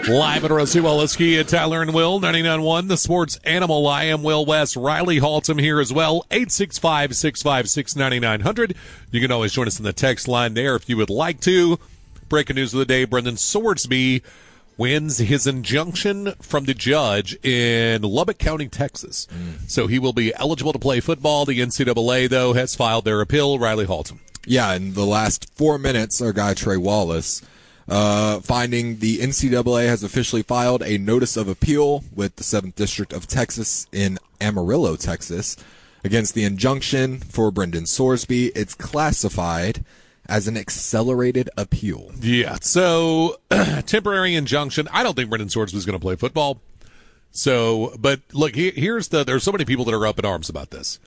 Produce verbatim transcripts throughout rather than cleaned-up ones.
Live at Rusty Waleski at Tyler and Will, ninety-nine point one, the sports animal. I am Will West. Riley Haltom here as well, eight six five, six five six, nine nine hundred. You can always join us in the text line there if you would like to. Breaking news of the day, Brendan Swordsby wins his injunction from the judge in Lubbock County, Texas. Mm. So he will be eligible to play football. The N C double A, though, has filed their appeal. Riley Haltom. Yeah, in the last four minutes, our guy Trey Wallace uh, finding the N C double A has officially filed a notice of appeal with the seventh District of Texas in Amarillo, Texas, against the injunction for Brendan Swordsby. It's classified as an accelerated appeal. Yeah, so temporary injunction. I don't think Brendan Swordsby is going to play football. So, but look, here's the, there's so many people that are up in arms about this.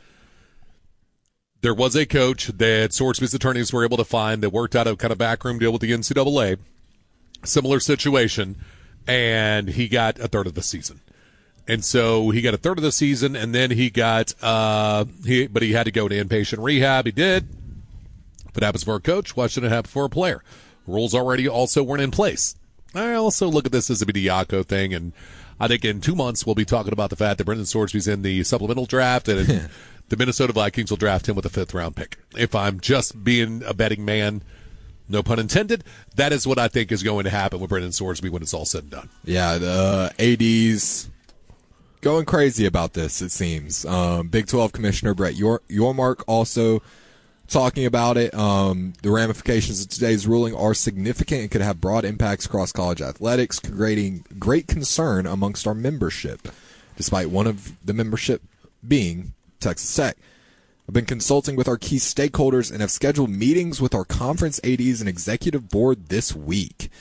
There was a coach that Swordsby's attorneys were able to find that worked out a kind of backroom deal with the N C double A. Similar situation, and he got a third of the season. And so he got a third of the season, and then he got, uh, he, but he had to go to inpatient rehab. He did. If it happens for a coach, why shouldn't it happen for a player? Rules already also weren't in place. I also look at this as a Bediako thing, and I think in two months we'll be talking about the fact that Brendan Swordsby's in the supplemental draft, and the Minnesota Vikings will draft him with a fifth-round pick. If I'm just being a betting man, no pun intended, that is what I think is going to happen with Brendan Swordsby when it's all said and done. Yeah, the A D's going crazy about this, it seems. Um, Big twelve Commissioner Brett Yor- Yormark also talking about it. Um, the ramifications of today's ruling are significant and could have broad impacts across college athletics, creating great concern amongst our membership, despite one of the membership being Texas Tech. I've been consulting with our key stakeholders and have scheduled meetings with our conference A Ds and executive board this week.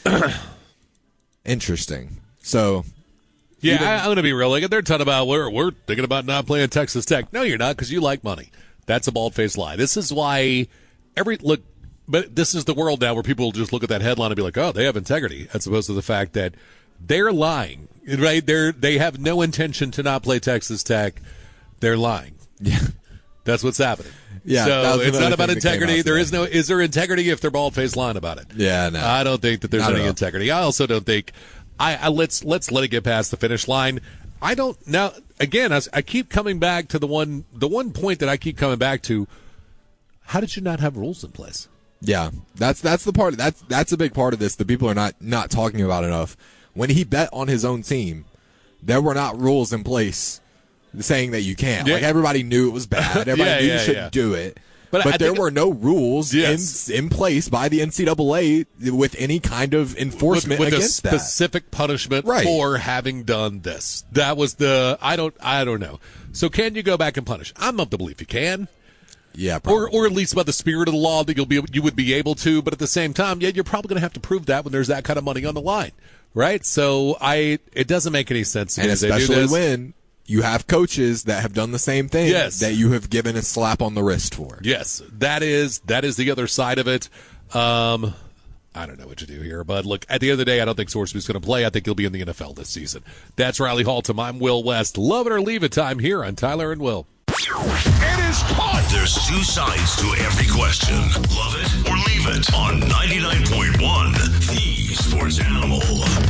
Interesting. So, yeah, even, I, I'm going to be real. Like, they're talking about we're we're thinking about not playing Texas Tech. No, you're not, because you like money. That's a bald-faced lie. This is why every look, but this is the world now where people just look at that headline and be like, "Oh, they have integrity," as opposed to the fact that they're lying. Right? They're they have no intention to not play Texas Tech. They're lying. Yeah, that's what's happening. Yeah, so it's not about integrity. There is no. Is there integrity if they're bald-faced lying about it? Yeah, no. I don't think that there's not any integrity. I also don't think. I, I let's let's let it get past the finish line. I don't now. Again, I, I keep coming back to the one the one point that I keep coming back to. How did you not have rules in place? Yeah, that's that's the part. That's that's a big part of this that people are not not talking about enough. When he bet on his own team, there were not rules in place saying that you can't. Yeah. Like, everybody knew it was bad. Everybody yeah, knew yeah, you shouldn't yeah. do it. But, But I there think, were no rules yes. in in place by the N C double A with any kind of enforcement with, with against a that. specific punishment Right. for having done this. That was the I don't I don't know. So can you go back and punish? I'm of the belief you can. Yeah, probably. Or or at least by the spirit of the law that you'll be you would be able to. But at the same time, yeah, you're probably going to have to prove that when there's that kind of money on the line, right? So I it doesn't make any sense to me and as they do especially this. when you have coaches that have done the same thing Yes. that you have given a slap on the wrist for. Yes, that is that is the other side of it. Um, I don't know what to do here, but look, at the end of the day, I don't think Swordsby's going to play. I think he'll be in the N F L this season. That's Riley Haltom. I'm Will West. Love it or leave it time here on Tyler and Will. It is caught. There's two sides to every question. Love it or leave it on ninety-nine point one, the Sports Animal.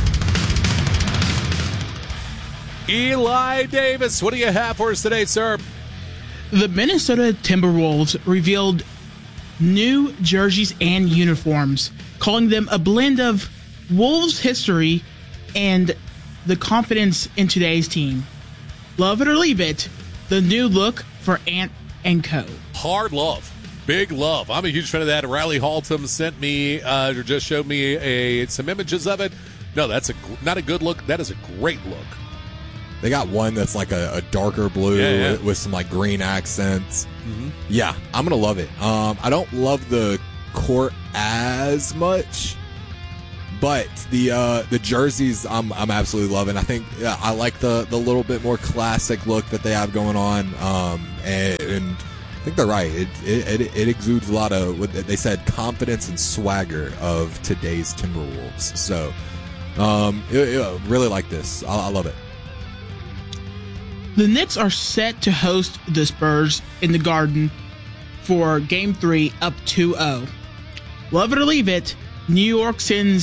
Eli Davis, what do you have for us today, sir? The Minnesota Timberwolves revealed new jerseys and uniforms, calling them a blend of Wolves history and the confidence in today's team. Love it or leave it, the new look for Ant and Co. Hard love. Big love. I'm a huge fan of that. Riley Haltom sent me, uh, or just showed me a some images of it. No, that's a not a good look. That is a great look. They got one that's like a, a darker blue Yeah, yeah. With, with some like green accents. Mm-hmm. Yeah, I'm gonna love it. Um, I don't love the court as much, but the uh, the jerseys I'm I'm absolutely loving. I think yeah, I like the the little bit more classic look that they have going on. Um, and, and I think they're right. It, it it it exudes a lot of what they said, confidence and swagger of today's Timberwolves. So, um, it, it, really like this. I, I love it. The Knicks are set to host the Spurs in the Garden for Game three up two oh. Love it or leave it, New York sends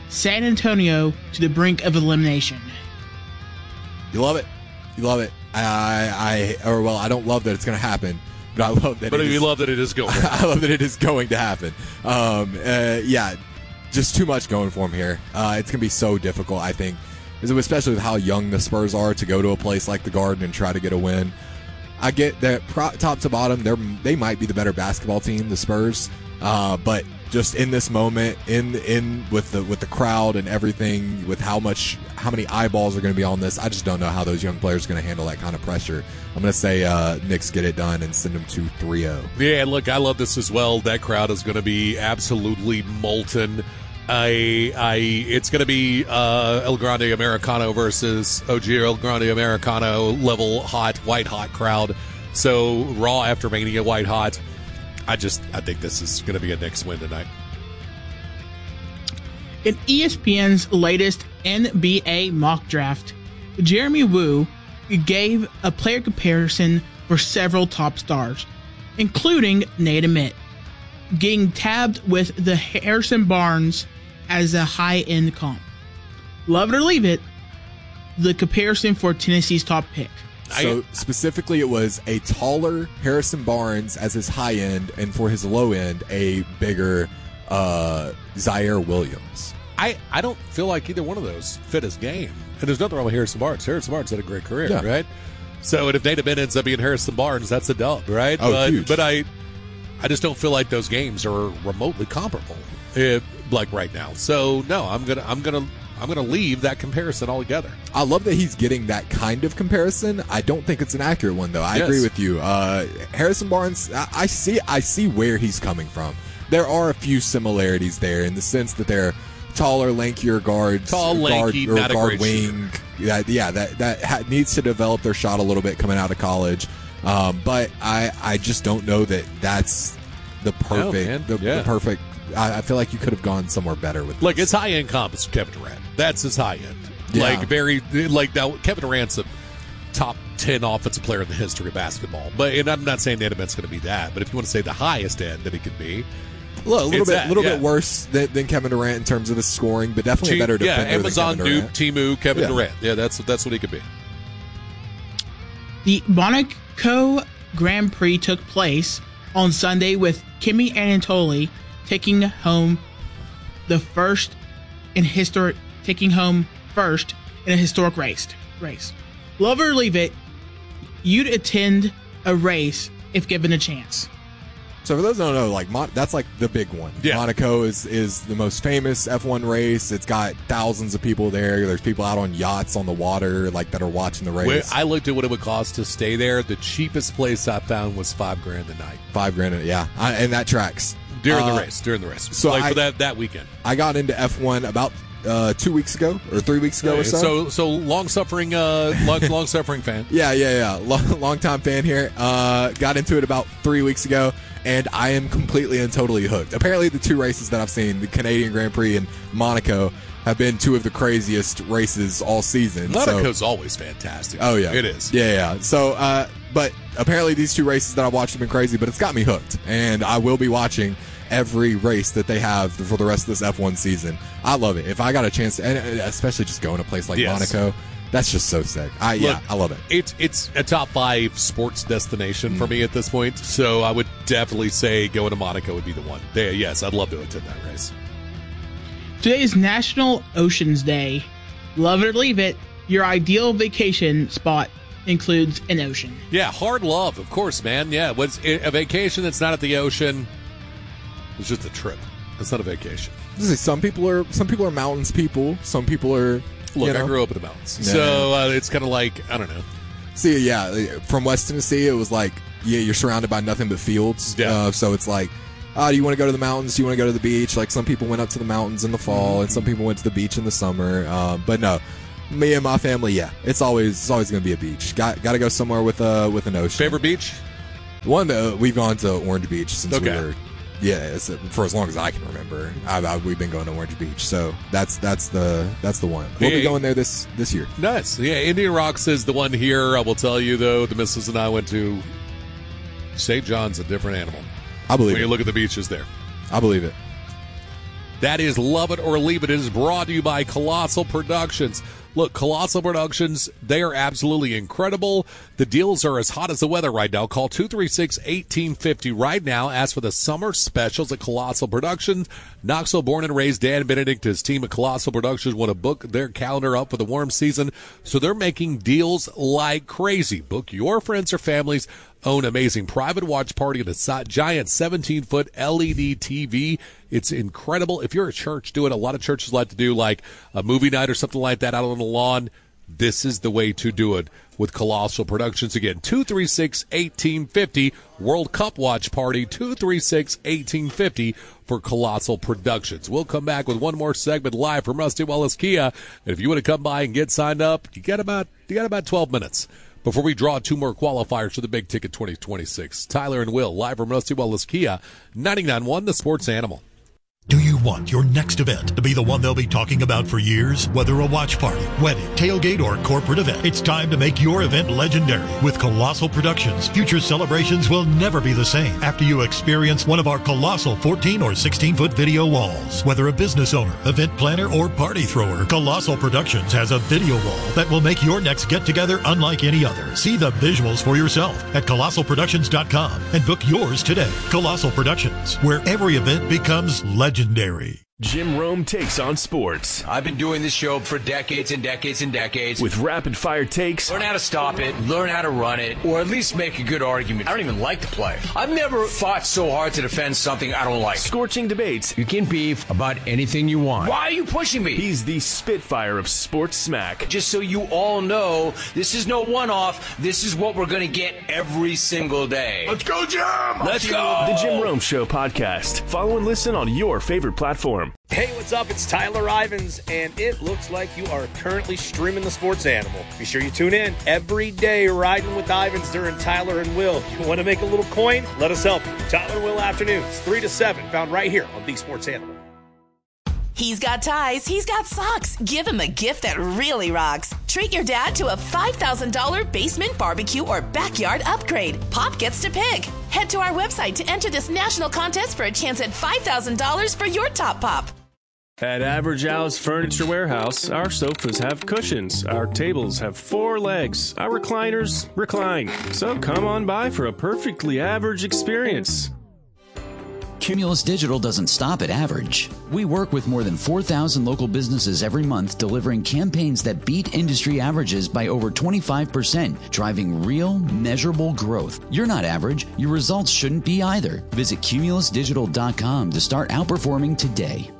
San Antonio to the brink of elimination. You love it. You love it. I, I, or well, I don't love that it's going to happen, but I love that. But it you is, love that it is going. I love that it is going to happen. Um, uh, yeah, just too much going for him here. Uh, it's going to be so difficult, I think, especially with how young the Spurs are to go to a place like the Garden and try to get a win. I get that pro- top to bottom, they they might be the better basketball team, the Spurs, uh, but just in this moment, in in with the with the crowd and everything, with how much how many eyeballs are going to be on this, I just don't know how those young players are going to handle that kind of pressure. I'm going to say uh, Knicks get it done and send them to three oh. Yeah, look, I love this as well. That crowd is going to be absolutely molten. I, I, it's going to be uh, El Grande Americano versus O G El Grande Americano level hot, white hot crowd. So Raw after Mania, white hot. I just, I think this is going to be a Knicks win tonight. In E S P N's latest N B A mock draft, Jeremy Woo gave a player comparison for several top stars, including Nate Emmett, getting tabbed with the Harrison Barnes as a high-end comp. Love it or leave it, the comparison for Tennessee's top pick. So specifically, it was a taller Harrison Barnes as his high end, and for his low end, a bigger uh, Zaire Williams. I, I don't feel like either one of those fit his game. And there's nothing wrong with Harrison Barnes. Harrison Barnes had a great career, Yeah. right? So and if Nate Emmett ends up being Harrison Barnes, that's a dub, right? Oh, but, huge. But I, I just don't feel like those games are remotely comparable, if, like right now. So no, I'm gonna I'm gonna I'm gonna leave that comparison altogether. I love that he's getting that kind of comparison. I don't think it's an accurate one, though. I Yes. agree with you. Uh, Harrison Barnes, I, I see I see where he's coming from. There are a few similarities there in the sense that they're taller, lankier guards, Tall, lanky, guard, or not a guard great wing. Yeah, yeah, that that ha- needs to develop their shot a little bit coming out of college. Um, but I I just don't know that that's the perfect man. the, Yeah. the perfect. I, I feel like you could have gone somewhere better with. Like this. his high end comp is Kevin Durant. That's his high end. Yeah. Like very like now Kevin Durant's a top ten offensive player in the history of basketball. But and I'm not saying Nate Emmett's going to be that. But if you want to say the highest end that he could be, a little, little It's bit, that, little yeah. bit worse than, than Kevin Durant in terms of his scoring, but definitely a better yeah, defender Amazon than Kevin Duke, Durant. Timu, Kevin Yeah. Durant. Yeah, that's that's what he could be. The Monaco Grand Prix took place on Sunday with Kimi Anatoly taking home the first in historic taking home first in a historic race. Race. Love or leave it, you'd attend a race if given a chance. So for those who don't know, like Mon- that's like the big one. Yeah. Monaco is is the most famous F one race. It's got thousands of people there. There's people out on yachts on the water, like that are watching the race. Where I looked at what it would cost to stay there. The cheapest place I found was five grand a night Five grand, yeah, I, and that tracks during Uh, the race. During the race, so like I- for that that weekend. I got into F one about uh, two weeks ago or three weeks ago or so. so so long suffering, uh, long long suffering fan. Yeah, yeah, yeah. Long, long time fan here. Uh, got into it about three weeks ago, and I am completely and totally hooked. Apparently, the two races that I've seen, the Canadian Grand Prix and Monaco, have been two of the craziest races all season. So- Monaco's always fantastic. oh yeah, it is. Yeah, yeah. So, uh, but apparently, these two races that I've watched have been crazy, but it's got me hooked, and I will be watching every race that they have for the rest of this F one season. I love it. If I got a chance, to, and especially just going to a place like Yes. Monaco, that's just so sick. I yeah, Look, I love it. It's it's a top five sports destination Mm. for me at this point. So I would definitely say going to Monaco would be the one. There, yes, I'd love to attend that race. Today is National Oceans Day. Love it or leave it, your ideal vacation spot includes an ocean. Yeah, hard love, of course, man. Yeah, what's a vacation that's not at the ocean? It's just a trip. It's not a vacation. This is- Some people are some people are mountains people. Some people are. Look, you know, I grew up in the mountains, Yeah. so uh, it's kind of like I don't know. See, yeah, from West Tennessee, it was like yeah, you're surrounded by nothing but fields. Yeah. Uh, so it's like, ah, do you want to go to the mountains? Do you want to go to the beach? Like some people went up to the mountains in the fall, and some people went to the beach in the summer. Um, but no, me and my family, yeah, it's always it's always going to be a beach. Got got to go somewhere with uh with an ocean. Favorite beach? One, uh, we've gone to Orange Beach since Okay. we were, yeah, it's, uh, for as long as I can remember. I've, I've, we've been going to Orange Beach, so that's that's the that's the one. We'll be Yeah. going there this this year. Nice. Yeah, Indian Rocks is the one here. I will tell you though, the missus and I went to Saint John's, a different animal. I believe When you it. look at the beaches there. I believe it. That is Love It or Leave It. It is brought to you by Colossal Productions. Look, Colossal Productions, they are absolutely incredible. The deals are as hot as the weather right now. Call two three six, one eight five zero right now. Ask for the summer specials at Colossal Productions. Knoxville born and raised Dan Benedict, his team at Colossal Productions want to book their calendar up for the warm season, so they're making deals like crazy. Book your friends or families. Own amazing private watch party and a giant seventeen-foot L E D T V. It's incredible. If you're a church, do it. A lot of churches like to do like a movie night or something like that out on the lawn. This is the way to do it with Colossal Productions. Again, two three six, one eight five zero, World Cup Watch Party, two three six, one eight five zero for Colossal Productions. We'll come back with one more segment live from Rusty Wallace Kia. And if you want to come by and get signed up, you got about you got about twelve minutes before we draw two more qualifiers for the Big Ticket twenty twenty-six. Tyler and Will, live from Rusty Wallace Kia, ninety-nine point one The Sports Animal. Do you want your next event to be the one they'll be talking about for years? Whether a watch party, wedding, tailgate, or corporate event, it's time to make your event legendary. With Colossal Productions, future celebrations will never be the same after you experience one of our colossal fourteen or sixteen-foot video walls. Whether a business owner, event planner, or party thrower, Colossal Productions has a video wall that will make your next get-together unlike any other. See the visuals for yourself at colossal productions dot com and book yours today. Colossal Productions, where every event becomes legendary. Legendary. Jim Rome takes on sports. I've been doing this show for decades and decades and decades. With rapid-fire takes. Learn how to stop it, learn how to run it, or at least make a good argument. I don't even like to play. I've never fought so hard to defend something I don't like. Scorching debates. You can beef about anything you want. Why are you pushing me? He's the Spitfire of sports smack. Just so you all know, this is no one-off. This is what we're going to get every single day. Let's go, Jim! Let's go! The Jim Rome Show podcast. Follow and listen on your favorite platform. Hey, what's up? It's Tyler Ivins, and it looks like you are currently streaming the Sports Animal. Be sure you tune in every day, riding with Ivins during Tyler and Will. You want to make a little coin? Let us help you. Tyler and Will Afternoons, three to seven, found right here on the Sports Animal. He's got ties, he's got socks. Give him a gift that really rocks. Treat your dad to a five thousand dollars basement barbecue or backyard upgrade. Pop gets to pick. Head to our website to enter this national contest for a chance at five thousand dollars for your top pop. At Average Al's Furniture Warehouse, our sofas have cushions, our tables have four legs, our recliners recline. So come on by for a perfectly average experience. Cumulus Digital doesn't stop at average. We work with more than four thousand local businesses every month, delivering campaigns that beat industry averages by over twenty-five percent, driving real, measurable growth. You're not average. Your results shouldn't be either. Visit cumulus digital dot com to start outperforming today.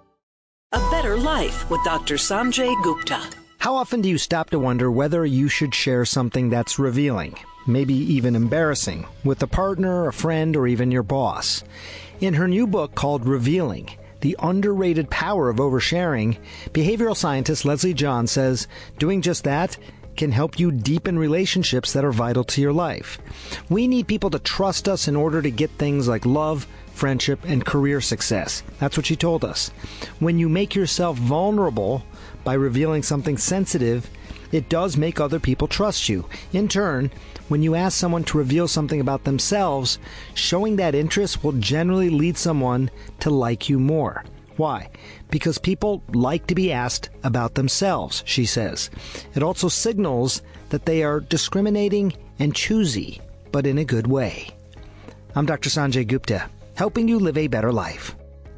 A Better Life with Doctor Sanjay Gupta. How often do you stop to wonder whether you should share something that's revealing, maybe even embarrassing, with a partner, a friend, or even your boss? In her new book called Revealing, The Underrated Power of Oversharing, behavioral scientist Leslie John says doing just that can help you deepen relationships that are vital to your life. We need people to trust us in order to get things like love, friendship, and career success. That's what she told us. When you make yourself vulnerable by revealing something sensitive, it does make other people trust you. In turn, when you ask someone to reveal something about themselves, showing that interest will generally lead someone to like you more. Why? Because people like to be asked about themselves, she says. It also signals that they are discriminating and choosy, but in a good way. I'm Doctor Sanjay Gupta, helping you live a better life.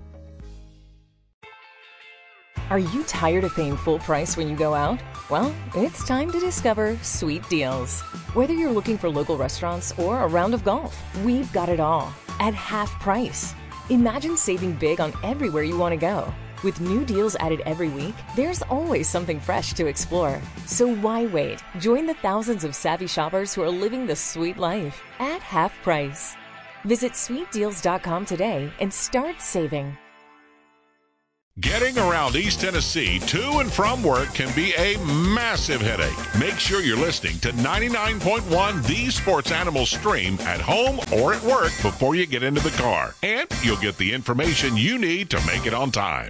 Are you tired of paying full price when you go out? Well, it's time to discover Sweet Deals. Whether you're looking for local restaurants or a round of golf, we've got it all at half price. Imagine saving big on everywhere you want to go. With new deals added every week, there's always something fresh to explore. So why wait? Join the thousands of savvy shoppers who are living the sweet life at half price. Visit sweet deals dot com today and start saving. Getting around East Tennessee to and from work can be a massive headache. Make sure you're listening to ninety-nine point one The Sports Animal Stream at home or at work before you get into the car. And you'll get the information you need to make it on time.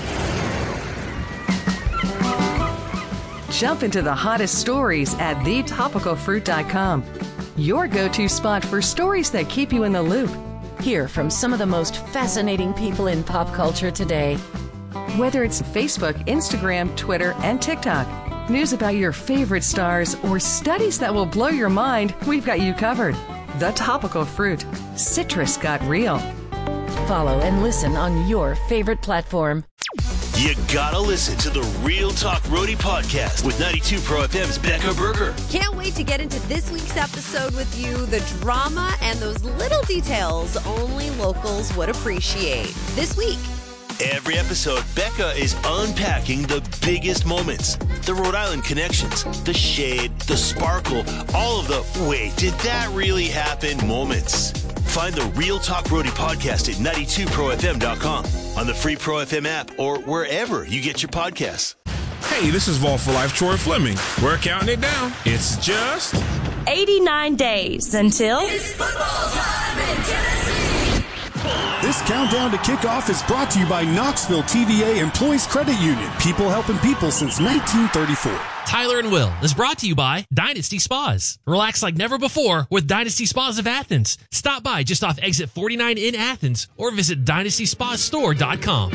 Jump into the hottest stories at the topical fruit dot com. Your go-to spot for stories that keep you in the loop. Hear from some of the most fascinating people in pop culture today. Whether it's Facebook, Instagram, Twitter, and TikTok, news about your favorite stars, or studies that will blow your mind, we've got you covered. The Topical Fruit. Citrus got real. Follow and listen on your favorite platform. You gotta listen to the Real Talk Roadie podcast with ninety-two Pro F M's Becca Berger. Can't wait to get into this week's episode with you. The drama and those little details only locals would appreciate. This week. Every episode, Becca is unpacking the biggest moments, the Rhode Island connections, the shade, the sparkle, all of the wait, did that really happen moments. Find the Real Talk Roadie podcast at ninety-two pro f m dot com, on the free Pro F M app, or wherever you get your podcasts. Hey, this is Vol for Life Troy Fleming. We're counting it down. It's just eighty-nine days until it's football time in Tennessee. This countdown to kickoff is brought to you by Knoxville T V A Employees Credit Union. People helping people since nineteen thirty-four. Tyler and Will is brought to you by Dynasty Spas. Relax like never before with Dynasty Spas of Athens. Stop by just off exit forty-nine in Athens or visit dynasty spa store dot com.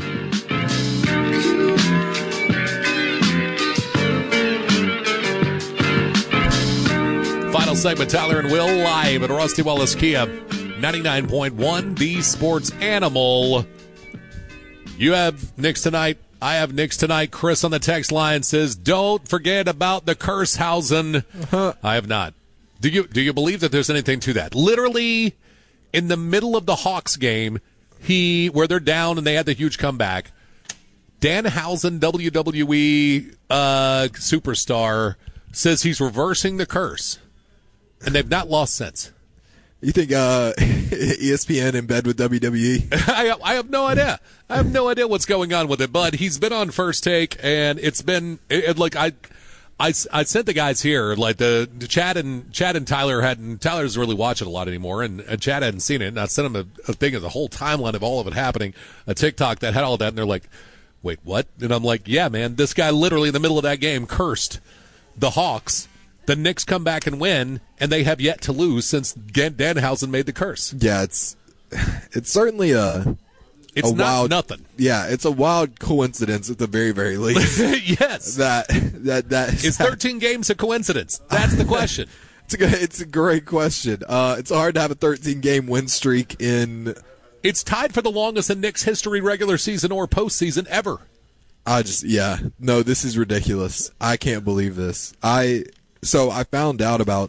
Final segment, Tyler and Will live at Rusty Wallace Kia, ninety-nine point one, the sports animal. You have Knicks tonight. I have Knicks tonight. Chris on the text line says, don't forget about the Kurshausen. Uh-huh. I have not. Do you do you believe that there's anything to that? Literally, in the middle of the Hawks game, he where they're down and they had the huge comeback, Danhausen, W W E uh, superstar, says he's reversing the curse. And they've not lost since. You think uh, E S P N in bed with W W E? I, I have no idea. I have no idea what's going on with it. But he's been on First Take, and it's been it, it, like I, I, I sent the guys here like the, the Chad and Chad and Tyler hadn't. Tyler doesn't really watch it a lot anymore, and, and Chad hadn't seen it. And I sent him a, a thing of the whole timeline of all of it happening, a TikTok that had all that, and they're like, "Wait, what?" And I'm like, "Yeah, man, this guy literally in the middle of that game cursed the Hawks." The Knicks come back and win, and they have yet to lose since Danhausen made the curse. Yeah, it's it's certainly a it's a not wild, nothing. Yeah, it's a wild coincidence at the very, very least. Yes, that that that is thirteen games a coincidence. That's the question. It's a good, it's a great question. Uh, it's hard to have a thirteen game win streak in. It's tied for the longest in Knicks history, regular season or postseason ever. I just yeah no, this is ridiculous. I can't believe this. I. So I found out about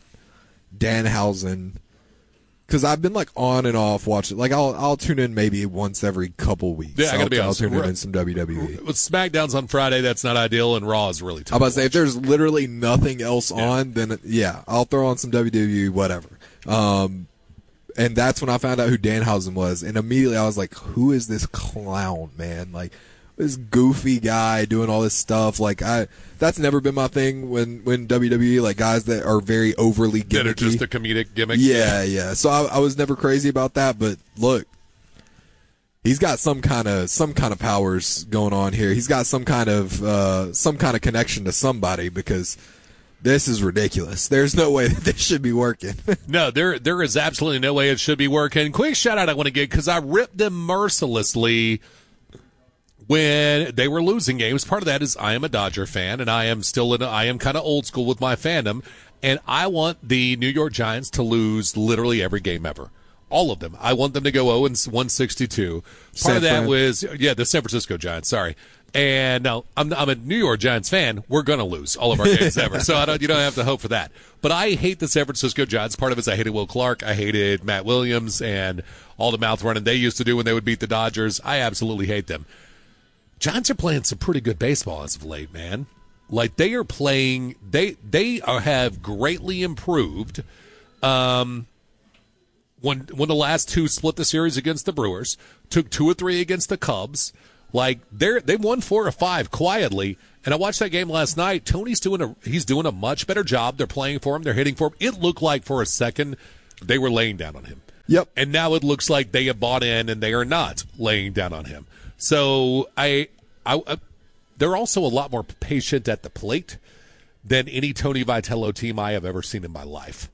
Danhausen because I've been like on and off watching. Like I'll I'll tune in maybe once every couple weeks. Yeah, I gotta I'll, be honest. I'll tune in some W W E. With SmackDown's on Friday, that's not ideal, and Raw is really tough. I'm about to say if there's literally nothing else yeah. on, then yeah, I'll throw on some W W E, whatever. Um, and that's when I found out who Danhausen was, and immediately I was like, "Who is this clown, man?" Like. This goofy guy doing all this stuff, like I, that's never been my thing. When when W W E, like guys that are very overly gimmicky, that are just a comedic gimmick. Yeah, yeah. So I, I was never crazy about that, but look, he's got some kind of some kind of powers going on here. He's got some kind of uh, some kind of connection to somebody because this is ridiculous. There's no way that this should be working. No, there there is absolutely no way it should be working. Quick shout out I want to get because I ripped them mercilessly when they were losing games. Part of that is I am a Dodger fan, and I am still in a, I am kind of old school with my fandom, and I want the New York Giants to lose literally every game ever. All of them. I want them to go oh and one sixty-two. Part San of that Fran. was, yeah, the San Francisco Giants, sorry. And now I'm, I'm a New York Giants fan. We're going to lose all of our games ever. So I don't, you don't have to hope for that. But I hate the San Francisco Giants. Part of it is I hated Will Clark. I hated Matt Williams and all the mouth running they used to do when they would beat the Dodgers. I absolutely hate them. Giants are playing some pretty good baseball as of late, man. Like they are playing, they they are, have greatly improved. Um, when when the last two split the series against the Brewers, took two or three against the Cubs. Like they're they won four or five quietly. And I watched that game last night. Tony's doing a he's doing a much better job. They're playing for him. They're hitting for him. It looked like for a second they were laying down on him. Yep. And now it looks like they have bought in and they are not laying down on him. So I, I, I, they're also a lot more patient at the plate than any Tony Vitello team I have ever seen in my life.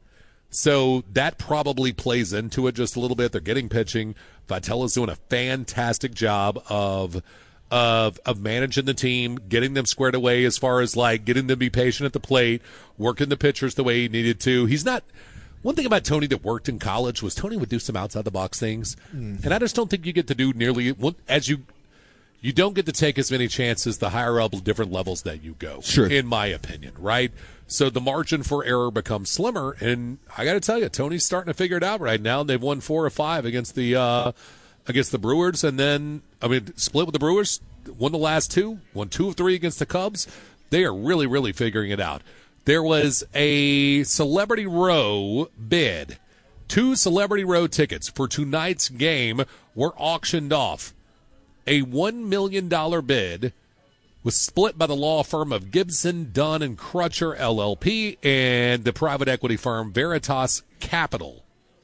So that probably plays into it just a little bit. They're getting pitching. Vitella's doing a fantastic job of of of managing the team, getting them squared away as far as like getting them to be patient at the plate, working the pitchers the way he needed to. He's not one thing about Tony that worked in college was Tony would do some outside the box things. Mm. And I just don't think you get to do nearly as you you don't get to take as many chances the higher up different levels that you go. Sure. In my opinion, right? So the margin for error becomes slimmer, and I got to tell you, Tony's starting to figure it out right now. They've won four or five against the uh, against the Brewers, and then I mean split with the Brewers, won the last two, won two of three against the Cubs. They are really, really figuring it out. There was a Celebrity Row bid. Two Celebrity Row tickets for tonight's game were auctioned off. A one million dollars bid was split by the law firm of Gibson, Dunn, and Crutcher, L L P, and the private equity firm Veritas Capital.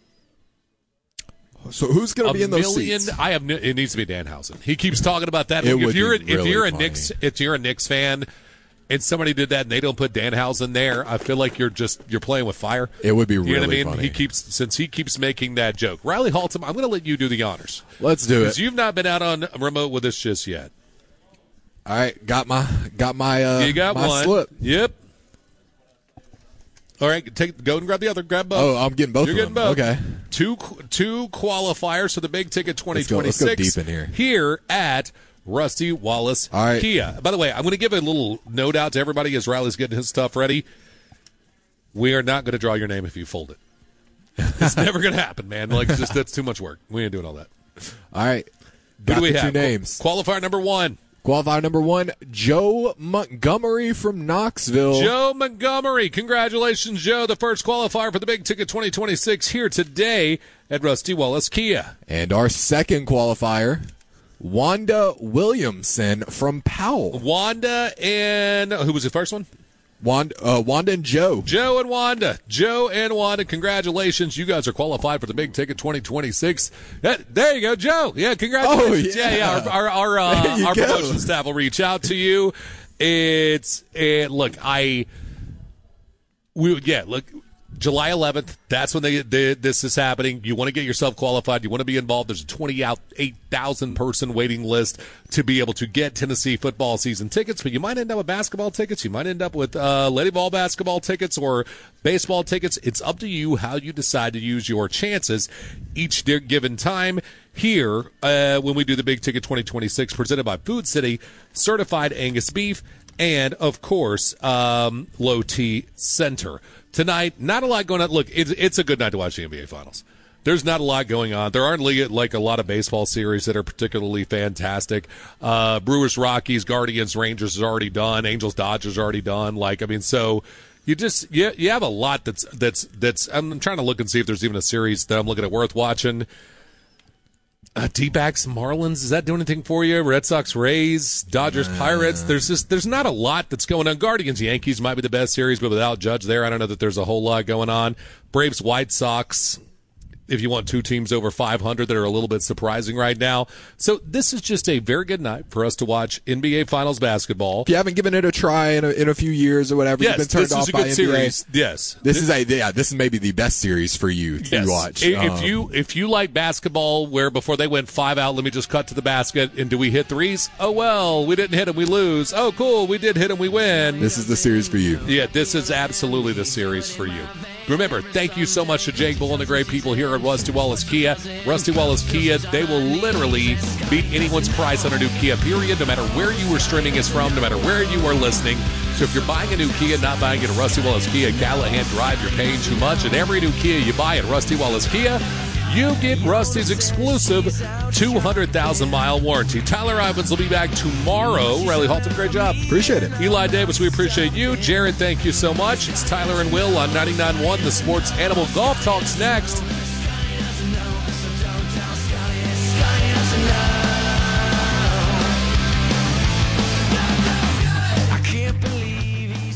So who's going to be in those million, seats? I have. It needs to be Danhausen. He keeps talking about that. It if would you're be if really you're a funny. Knicks if you're a Knicks fan, and somebody did that and they don't put Danhausen there, I feel like you're just you're playing with fire. It would be you really know what I mean? funny. He keeps since he keeps making that joke. Riley Haltom, I'm going to let you do the honors. Let's do Because it. you've not been out on remote with us just yet. All right, got my got my uh, You got my one. slip. Yep. All right, take go and grab the other. Grab both. Oh, I'm getting both You're of getting them. both. Okay. Two two qualifiers for the big ticket twenty Let's go- twenty-six. let's go deep in here. Here at Rusty Wallace All right. Kia. By the way, I'm going to give a little note out to everybody as Riley's getting his stuff ready. We are not going to draw your name if you fold it. It's never going to happen, man. Like, just that's too much work. We ain't doing all that. All right. Who Got do we the have? two names. Qualifier number one. Qualifier number one, Joe Montgomery from Knoxville. Joe Montgomery. Congratulations, Joe. The first qualifier for the Big Ticket twenty twenty-six here today at Rusty Wallace Kia. And our second qualifier, Wanda Williamson from Powell. Wanda and who was the first one? Wanda, uh, Wanda and Joe. Joe and Wanda. Joe and Wanda, congratulations. You guys are qualified for the Big Ticket twenty twenty-six. That, there you go, Joe. Yeah, congratulations. Oh, yeah. yeah, yeah. Our, our, our, uh, There you our go. promotion staff will reach out to you. It's, it, look, I, we, yeah, look, July eleventh, that's when they, they this is happening. You want to get yourself qualified. You want to be involved. There's a twenty-eight thousand person waiting list to be able to get Tennessee football season tickets, but you might end up with basketball tickets. You might end up with uh, Lady Ball basketball tickets or baseball tickets. It's up to you how you decide to use your chances each de- given time. Here, uh, when we do the Big Ticket twenty twenty-six, presented by Food City, certified Angus beef, and, of course, um, Low T Center. Tonight, not a lot going on. Look, it's, it's a good night to watch the N B A Finals. There's not a lot going on. There aren't like a lot of baseball series that are particularly fantastic. Uh, Brewers, Rockies, Guardians, Rangers is already done. Angels, Dodgers already done. Like, I mean, so you just you, you have a lot that's that's that's. I'm trying to look and see if there's even a series that I'm looking at worth watching. Uh, D-backs, Marlins, does that do anything for you? Red Sox, Rays, Dodgers, Pirates. There's just there's not a lot that's going on. Guardians, Yankees might be the best series, but without Judge there, I don't know that there's a whole lot going on. Braves, White Sox. If you want two teams over five hundred that are a little bit surprising right now. So this is just a very good night for us to watch N B A Finals basketball. If you haven't given it a try in a, in a few years or whatever, yes, you've been turned this off is a by good N B A. series. Yes. This, this is a yeah. This is maybe the best series for you to Yes. watch. If Um, you if you like basketball, where before they went five out, let me just cut to the basket and do we hit threes? Oh well, we didn't hit them, we lose. Oh cool, we did hit them, we win. This is the series for you. Yeah, this is absolutely the series for you. Remember, thank you so much to Jake Bull and the great people here at Rusty Wallace Kia. Rusty Wallace Kia, they will literally beat anyone's price on a new Kia, period, no matter where you are streaming us from, no matter where you are listening. So if you're buying a new Kia, not buying it at Rusty Wallace Kia, Callahan Drive, you're paying too much. And every new Kia you buy at Rusty Wallace Kia, you get Rusty's exclusive two hundred thousand mile warranty. Tyler Ivins will be back tomorrow. Riley Haltom, great job. Appreciate it. Eli Davis, we appreciate you. Jared, thank you so much. It's Tyler and Will on ninety-nine point one. The Sports Animal Golf Talk's next.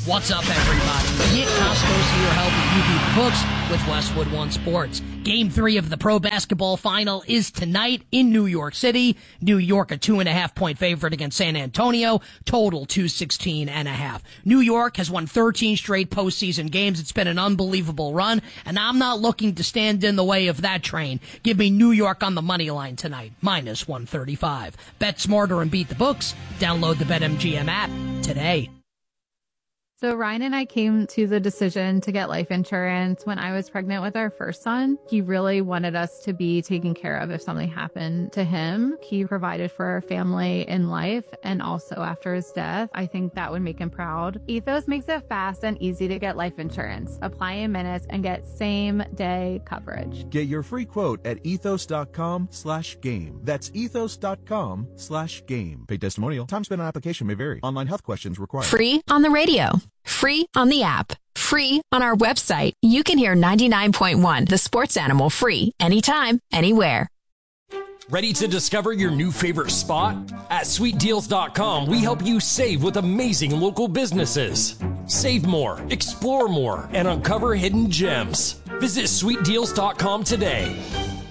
What's up, everybody? Nick Costco's here helping you beat the books with Westwood One Sports. Game three of the pro basketball final is tonight in New York City. New York a two and a half point favorite against San Antonio. Total two sixteen and a half. New York has won thirteen straight postseason games. It's been an unbelievable run, and I'm not looking to stand in the way of that train. Give me New York on the money line tonight, minus one thirty-five. Bet smarter and beat the books. Download the BetMGM app today. So Ryan and I came to the decision to get life insurance when I was pregnant with our first son. He really wanted us to be taken care of if something happened to him. He provided for our family in life and also after his death. I think that would make him proud. Ethos makes it fast and easy to get life insurance. Apply in minutes and get same day coverage. Get your free quote at ethos.com slash game. That's ethos.com slash game. Paid testimonial. Time spent on application may vary. Online health questions required. Free on the radio. Free on the app. Free on our website. You can hear ninety-nine point one, The Sports Animal, free anytime, anywhere. Ready to discover your new favorite spot? At sweet deals dot com, we help you save with amazing local businesses. Save more, explore more, and uncover hidden gems. Visit sweet deals dot com today.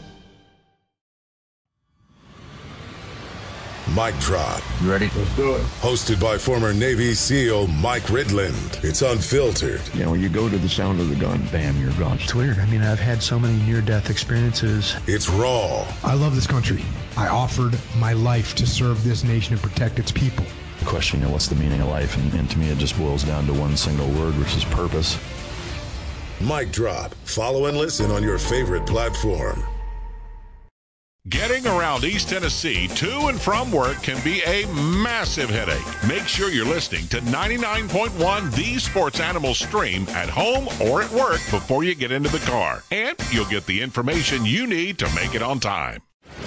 Mic Drop. You ready? Let's do it. Hosted by former Navy SEAL Mike Ridland. It's unfiltered. Yeah, when you go to the sound of the gun, bam, you're gone. It's weird. I mean, I've had so many near-death experiences. It's raw. I love this country. I offered my life to serve this nation and protect its people. Question, you know, what's the meaning of life? And, and to me, it just boils down to one single word, which is purpose. Mic Drop. Follow and listen on your favorite platform. Getting around East Tennessee to and from work can be a massive headache. Make sure you're listening to ninety-nine point one The Sports Animal Stream at home or at work before you get into the car. And you'll get the information you need to make it on time.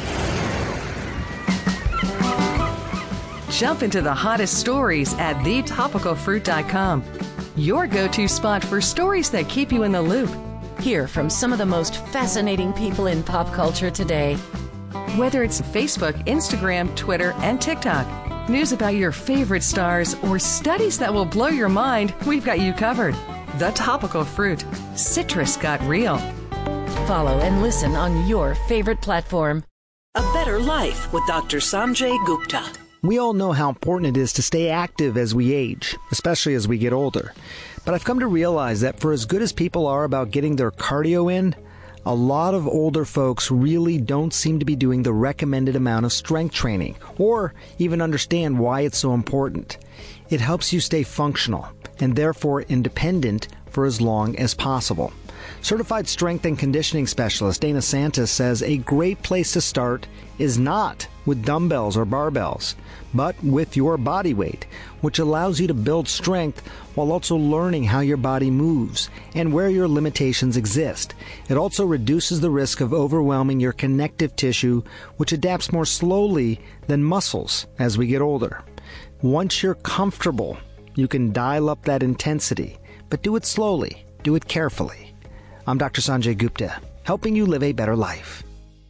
Jump into the hottest stories at the topical fruit dot com. Your go-to spot for stories that keep you in the loop. Hear from some of the most fascinating people in pop culture today. Whether it's Facebook, Instagram, Twitter, and TikTok, news about your favorite stars, or studies that will blow your mind, we've got you covered. The Topical Fruit. Citrus got real. Follow and listen on your favorite platform. A Better Life with Doctor Sanjay Gupta. We all know how important it is to stay active as we age, especially as we get older. But I've come to realize that for as good as people are about getting their cardio in, a lot of older folks really don't seem to be doing the recommended amount of strength training, or even understand why it's so important. It helps you stay functional, and therefore independent for as long as possible. Certified strength and conditioning specialist Dana Santis says a great place to start is not with dumbbells or barbells, but with your body weight, which allows you to build strength while also learning how your body moves and where your limitations exist. It also reduces the risk of overwhelming your connective tissue, which adapts more slowly than muscles as we get older. Once you're comfortable, you can dial up that intensity, but do it slowly, do it carefully. I'm Doctor Sanjay Gupta, helping you live a better life.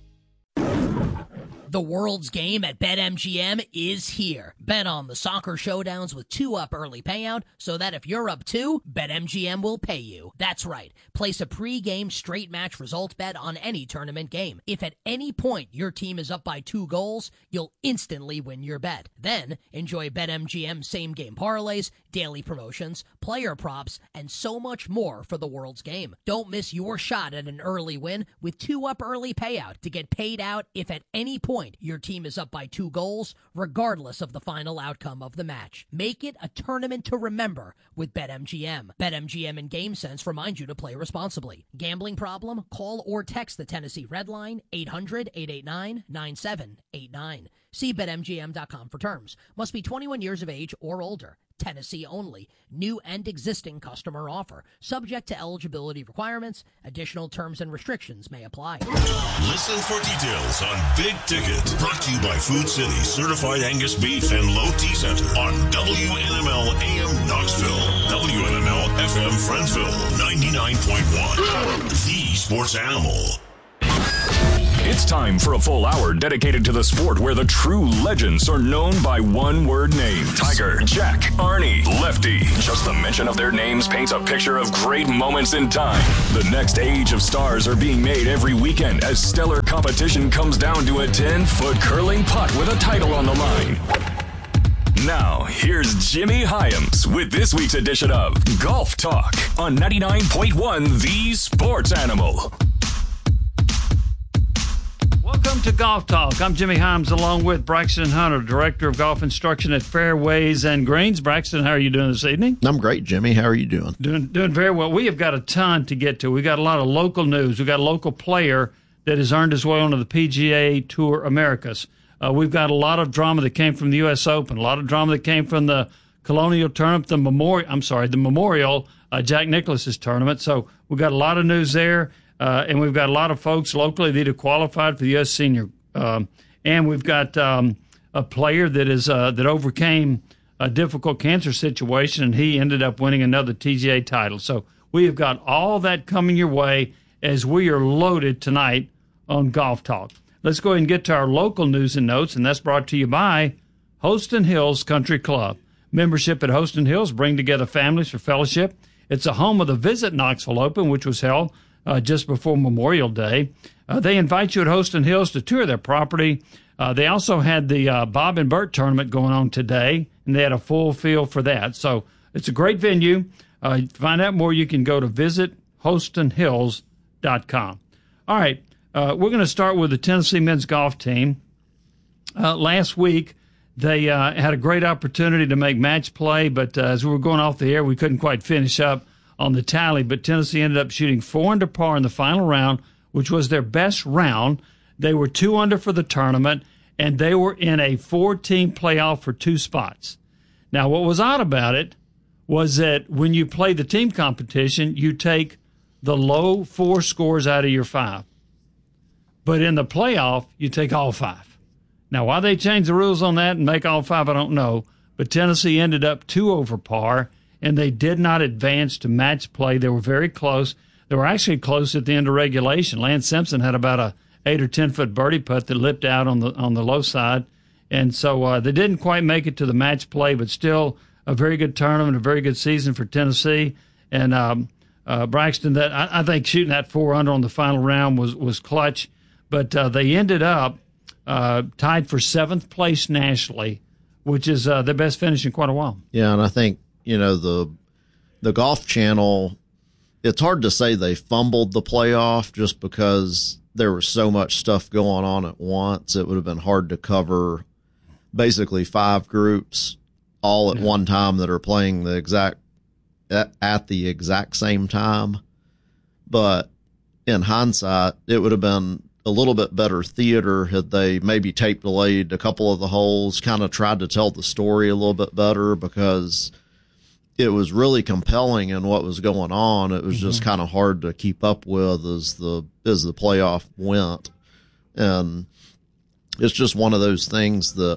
The world's game at BetMGM is here. Bet on the soccer showdowns with two up early payout so that if you're up two, BetMGM will pay you. That's right. Place a pre-game straight match result bet on any tournament game. If at any point your team is up by two goals, you'll instantly win your bet. Then enjoy BetMGM same game parlays, daily promotions, player props, and so much more for the world's game. Don't miss your shot at an early win with two up early payout to get paid out if at any point your team is up by two goals, regardless of the final outcome of the match. Make it a tournament to remember with BetMGM. BetMGM and GameSense remind you to play responsibly. Gambling problem? Call or text the Tennessee Red Line, eight hundred, eight eight nine, nine seven eight nine. See Bet M G M dot com for terms. Must be twenty-one years of age or older. Tennessee only. New and existing customer offer. Subject to eligibility requirements. Additional terms and restrictions may apply. Listen for details on Big Ticket. Brought to you by Food City Certified Angus Beef and Low T Center on W N M L A M Knoxville, W N M L F M Friendsville, ninety-nine point one. The Sports Animal. It's time for a full hour dedicated to the sport where the true legends are known by one-word names. Tiger, Jack, Arnie, Lefty. Just the mention of their names paints a picture of great moments in time. The next age of stars are being made every weekend as stellar competition comes down to a ten-foot curling putt with a title on the line. Now, here's Jimmy Hyams with this week's edition of Golf Talk on ninety-nine point one The Sports Animal. Welcome to Golf Talk. I'm Jimmy Hyams along with Braxton Hunter, Director of Golf Instruction at Fairways and Greens. Braxton, how are you doing this evening? I'm great, Jimmy. How are you doing? Doing doing very well. We have got a ton to get to. We've got a lot of local news. We've got a local player that has earned his way onto the P G A Tour Americas. Uh, we've got a lot of drama that came from the U S Open, a lot of drama that came from the Colonial Tournament, the Memorial, I'm sorry, the Memorial, uh, Jack Nicklaus's tournament. So we've got a lot of news there. Uh, and we've got a lot of folks locally that have qualified for the U S Senior. Um, and we've got um, a player that is uh, that overcame a difficult cancer situation, and he ended up winning another T G A title. So we have got all that coming your way as we are loaded tonight on Golf Talk. Let's go ahead and get to our local news and notes, and that's brought to you by Holston Hills Country Club. Membership at Holston Hills bring together families for fellowship. It's a home of the Visit Knoxville Open, which was held Uh, just before Memorial Day. Uh, they invite you at Holston Hills to tour their property. Uh, they also had the uh, Bob and Bert tournament going on today, and they had a full field for that. So it's a great venue. Uh, to find out more, you can go to visit holston hills dot com. All right, uh, we're going to start with the Tennessee men's golf team. Uh, last week, they uh, had a great opportunity to make match play, but uh, as we were going off the air, we couldn't quite finish up on the tally, but Tennessee ended up shooting four under par in the final round, which was their best round. They were two under for the tournament, and they were in a four-team playoff for two spots. Now, what was odd about it was that when you play the team competition, you take the low four scores out of your five. But in the playoff, you take all five. Now, why they changed the rules on that and make all five, I don't know, but Tennessee ended up two over par, and they did not advance to match play. They were very close. They were actually close at the end of regulation. Lance Simpson had about a eight or ten foot birdie putt that lipped out on the on the low side, and so uh, they didn't quite make it to the match play. But still, a very good tournament, a very good season for Tennessee. And um, uh, Braxton, that I, I think shooting that four under on the final round was was clutch. But uh, they ended up uh, tied for seventh place nationally, which is uh, their best finish in quite a while. Yeah, and I think. You know, the the Golf Channel, it's hard to say they fumbled the playoff just because there was so much stuff going on at once. It would have been hard to cover basically five groups all at yeah. one time that are playing the exact at, at the exact same time. But in hindsight, it would have been a little bit better theater had they maybe tape delayed a couple of the holes, kind of tried to tell the story a little bit better, because it was really compelling in what was going on. It was mm-hmm. just kind of hard to keep up with as the as the playoff went. And it's just one of those things that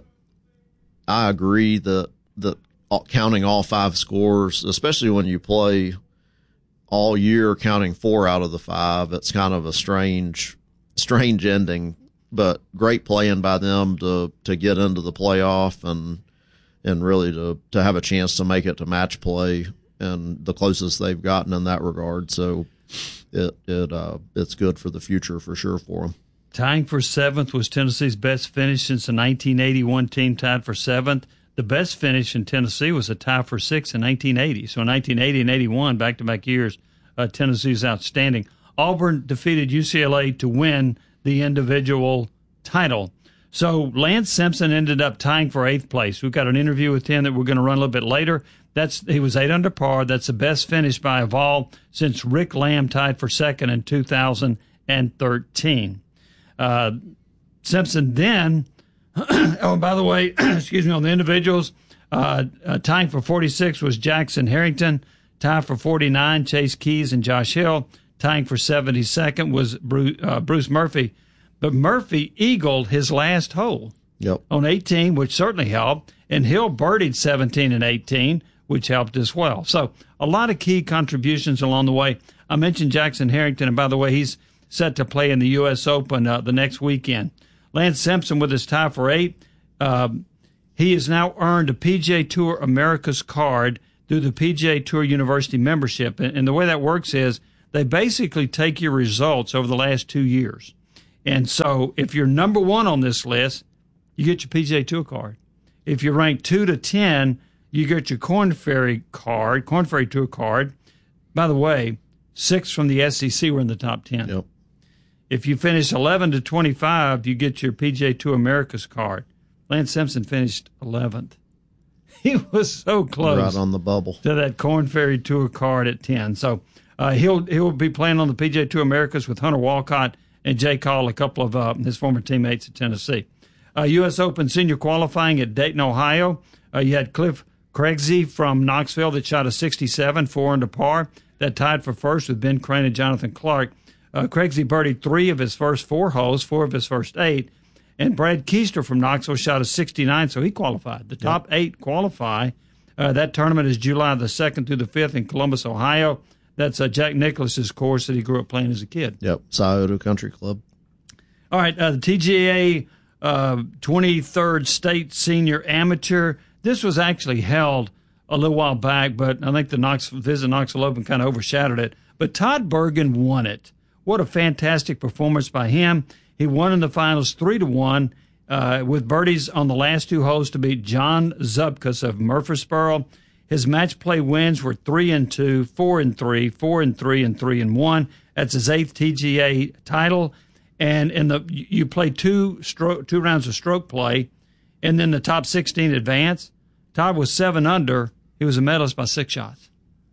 I agree that, that counting all five scores, especially when you play all year counting four out of the five, it's kind of a strange, strange ending, but great playing by them to, to get into the playoff and, and really to, to have a chance to make it to match play, and the closest they've gotten in that regard. So it, it, uh, it's good for the future for sure for them. Tying for seventh was Tennessee's best finish since the nineteen eighty-one team tied for seventh. The best finish in Tennessee was a tie for sixth in nineteen eighty. So in nineteen eighty and eighty-one, back-to-back years, uh, Tennessee's outstanding. Auburn defeated U C L A to win the individual title. So Lance Simpson ended up tying for eighth place. We've got an interview with him that we're going to run a little bit later. That's he was eight under par. That's the best finish by a Vol since Rick Lamb tied for second in two thousand thirteen. Uh, Simpson then, oh, by the way, excuse me, on the individuals, uh, uh, tying for forty-six was Jackson Harrington. Tied for forty-nine, Chase Keys and Josh Hill. Tying for seventy-second was Bruce, uh, Bruce Murphy. But Murphy eagled his last hole yep. on eighteen, which certainly helped. And Hill birdied seventeen and eighteen, which helped as well. So a lot of key contributions along the way. I mentioned Jackson Harrington, and by the way, he's set to play in the U S Open uh, the next weekend. Lance Simpson with his tie for eight. Uh, he has now earned a P G A Tour America's card through the P G A Tour University membership. And, and the way that works is they basically take your results over the last two years. And so if you're number one on this list, you get your P G A Tour card. If you're ranked two to ten, you get your Korn Ferry card, Korn Ferry Tour card. By the way, six from the S E C were in the top ten. Yep. If you finish eleven to twenty-five, you get your P G A Tour America's card. Lance Simpson finished eleventh. He was so close. Right on the bubble. To that Korn Ferry Tour card at ten. So uh, he'll he'll be playing on the P G A Tour Americas with Hunter Walcott and Jay Call, a couple of uh, his former teammates at Tennessee. Uh, U S Open senior qualifying at Dayton, Ohio. Uh, you had Cliff Craigsy from Knoxville that shot a sixty-seven, four under par. That tied for first with Ben Crane and Jonathan Clark. Uh, Craigsy birdied three of his first four holes, four of his first eight. And Brad Keister from Knoxville shot a sixty-nine, so he qualified. The top yep. eight qualify. Uh, that tournament is July the second through the fifth in Columbus, Ohio. That's uh, Jack Nicklaus's course that he grew up playing as a kid. Yep, Scioto Country Club. All right, uh, the T G A uh, twenty-third State Senior Amateur. This was actually held a little while back, but I think the Knox, Visit Knoxville Open kind of overshadowed it. But Todd Bergen won it. What a fantastic performance by him. He won in the finals three to one uh, with birdies on the last two holes to beat John Zubkas of Murfreesboro. His match play wins were three and two, four and three, four and three, and three and one. That's his eighth T G A title. And in the you play two stroke, two rounds of stroke play, and then the top sixteen advance. Todd was seven under. He was a medalist by six shots.